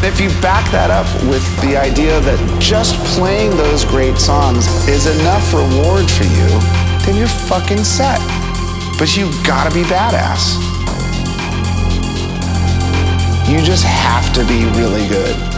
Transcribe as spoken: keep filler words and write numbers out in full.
If you back that up with the idea that just playing those great songs is enough reward for you, then you're fucking set. But you gotta be badass. You just have to be really good.